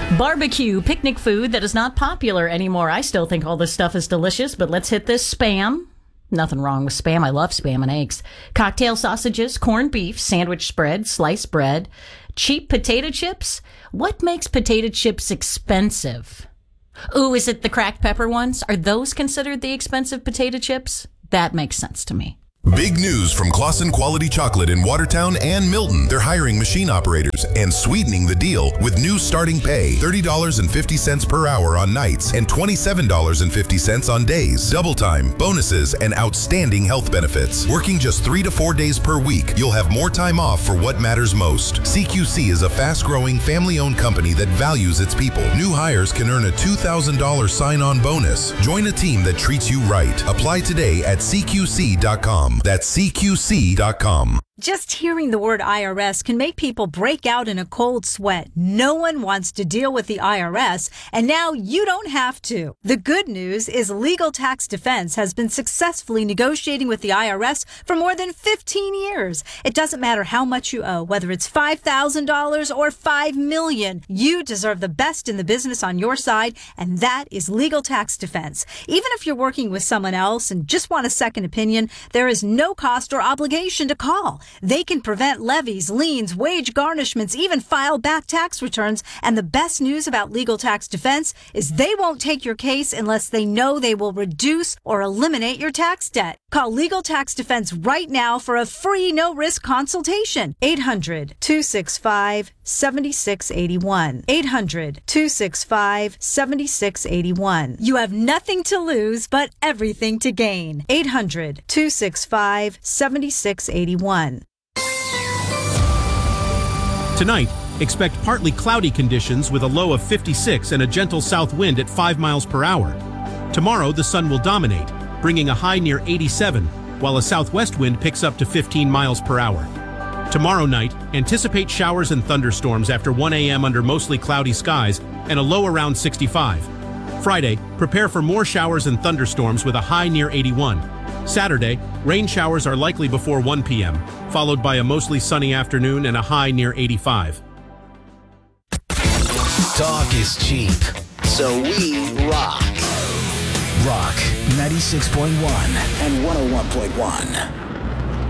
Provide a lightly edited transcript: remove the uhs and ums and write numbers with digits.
Barbecue, picnic food that is not popular anymore. I still think all this stuff is delicious, but let's hit this. Spam. Nothing wrong with Spam. I love Spam and eggs. Cocktail sausages, corned beef, sandwich spread, sliced bread, cheap potato chips. What makes potato chips expensive? Ooh, is it the cracked pepper ones? Are those considered the expensive potato chips? That makes sense to me. Big news from Claussen Quality Chocolate in Watertown and Milton. They're hiring machine operators and sweetening the deal with new starting pay. $30.50 per hour on nights and $27.50 on days. Double time, bonuses, and outstanding health benefits. Working just 3 to 4 days per week, you'll have more time off for what matters most. CQC is a fast-growing, family-owned company that values its people. New hires can earn a $2,000 sign-on bonus. Join a team that treats you right. Apply today at CQC.com. That's CQC.com. Just hearing the word IRS can make people break out in a cold sweat. No one wants to deal with the IRS, and now you don't have to. The good news is Legal Tax Defense has been successfully negotiating with the IRS for more than 15 years. It doesn't matter how much you owe, whether it's $5,000 or $5 million. You deserve the best in the business on your side, and that is Legal Tax Defense. Even if you're working with someone else and just want a second opinion, there is no cost or obligation to call. They can prevent levies, liens, wage garnishments, even file back tax returns. And the best news about Legal Tax Defense is they won't take your case unless they know they will reduce or eliminate your tax debt. Call Legal Tax Defense right now for a free no-risk consultation. 800-265-7681. 800-265-7681. You have nothing to lose but everything to gain. 800-265-7681. Tonight, expect partly cloudy conditions with a low of 56 and a gentle south wind at 5 miles per hour. Tomorrow, the sun will dominate, bringing a high near 87, while a southwest wind picks up to 15 miles per hour. Tomorrow night, anticipate showers and thunderstorms after 1 a.m. under mostly cloudy skies and a low around 65. Friday, prepare for more showers and thunderstorms with a high near 81. Saturday, rain showers are likely before 1 p.m., followed by a mostly sunny afternoon and a high near 85. Talk is cheap, so we rock. Rock 96.1 and 101.1.